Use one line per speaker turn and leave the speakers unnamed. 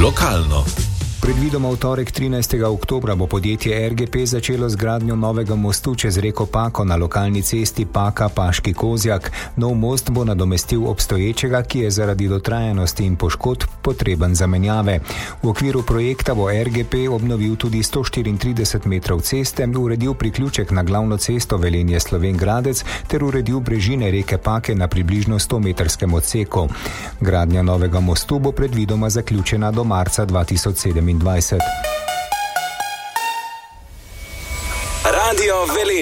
Lokalno.
Predvidoma v torek 13. oktobra bo podjetje RGP začelo z gradnjo novega mostu čez reko Pako na lokalni cesti Paka-Paški Kozjak. Nov most bo nadomestil obstoječega, ki je zaradi dotrajanosti in poškodb potreben zamenjave. V okviru projekta bo RGP obnovil tudi 134 metrov ceste, uredil priključek na glavno cesto Velenje-Slovenj Gradec ter uredil brežine reke Pake na približno 100-metrskem odseku. Gradnja novega mostu bo predvidoma zaključena do marca 2027.
Radio Velenje.